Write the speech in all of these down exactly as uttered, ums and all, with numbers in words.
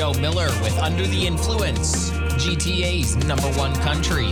Joe Miller with Under the Influence, G T A's number one country,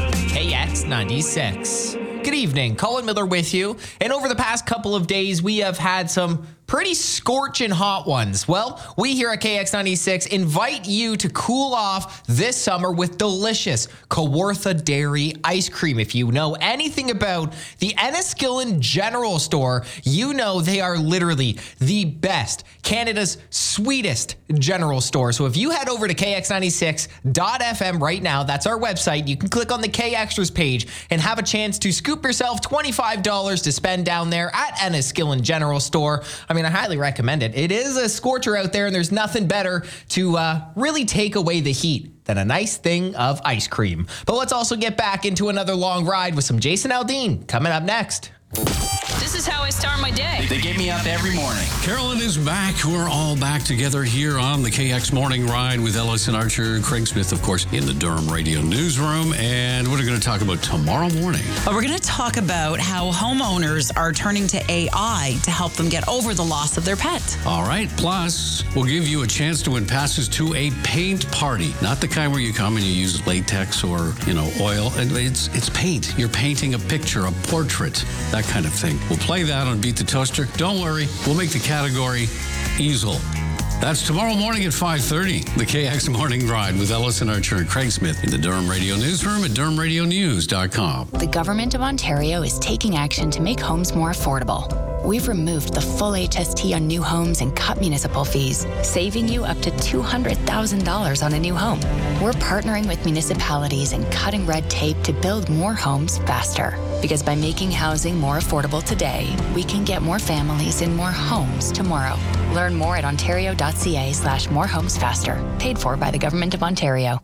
K X ninety-six. Good evening, Colin Miller with you. And over the past couple of days, we have had some pretty scorching hot ones. Well, we here at K X ninety-six invite you to cool off this summer with delicious Kawartha Dairy ice cream. If you know anything about the Enniskillen General Store, you know they are literally the best, Canada's sweetest general store. So if you head over to K X ninety-six dot F M right now, that's our website, you can click on the K Extras page and have a chance to scoop yourself twenty-five dollars to spend down there at Enniskillen General Store. I mean, I highly recommend it. It is a scorcher out there, and there's nothing better to uh, really take away the heat than a nice thing of ice cream. But let's also get back into another long ride with some Jason Aldean coming up next. This is how I start my day. They get me up every morning. Carolyn is back. We're all back together here on the K X Morning Ride with Ellison Archer, Craig Smith, of course, in the Durham Radio Newsroom. And what are we going to talk about tomorrow morning? We're going to talk about how homeowners are turning to A I to help them get over the loss of their pet. All right. Plus, we'll give you a chance to win passes to a paint party. Not the kind where you come and you use latex or, you know, oil. And it's, it's paint. You're painting a picture, a portrait, that kind of thing. We'll play that on Beat the Toaster. Don't worry, we'll make the category easel. That's tomorrow morning at five thirty. The K X Morning Ride with Ellison Archer and Craig Smith in the Durham Radio Newsroom at durham radio news dot com. The Government of Ontario is taking action to make homes more affordable. We've removed the full H S T on new homes and cut municipal fees, saving you up to two hundred thousand dollars on a new home. We're partnering with municipalities and cutting red tape to build more homes faster. Because by making housing more affordable today, we can get more families in more homes tomorrow. Learn more at ontario.ca slash more homes faster. Paid for by the Government of Ontario.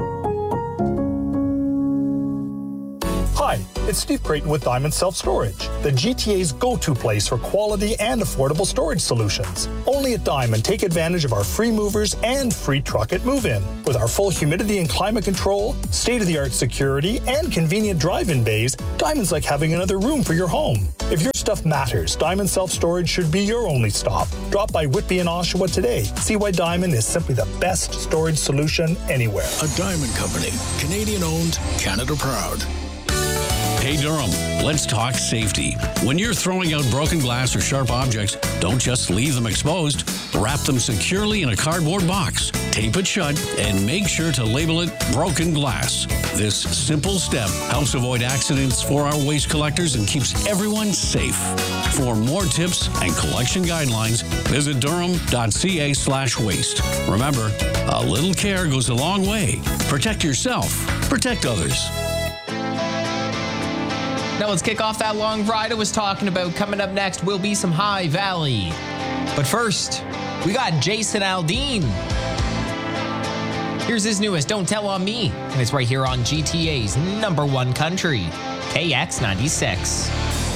Hi, it's Steve Creighton with Diamond Self Storage, the G T A's go-to place for quality and affordable storage solutions. Only at Diamond, take advantage of our free movers and free truck at move-in. With our full humidity and climate control, state-of-the-art security, and convenient drive-in bays, Diamond's like having another room for your home. If your stuff matters, Diamond Self Storage should be your only stop. Drop by Whitby and Oshawa today. See why Diamond is simply the best storage solution anywhere. A Diamond Company, Canadian-owned, Canada proud. Hey Durham, let's talk safety. When you're throwing out broken glass or sharp objects, don't just leave them exposed. Wrap them securely in a cardboard box, tape it shut, and make sure to label it broken glass. This simple step helps avoid accidents for our waste collectors and keeps everyone safe. For more tips and collection guidelines, visit durham.ca slash waste. Remember, a little care goes a long way. Protect yourself, protect others. Now let's kick off that long ride I was talking about. Coming up next will be some High Valley. But first, we got Jason Aldean. Here's his newest, Don't Tell On Me. And it's right here on G T A's number one country, K X ninety-six.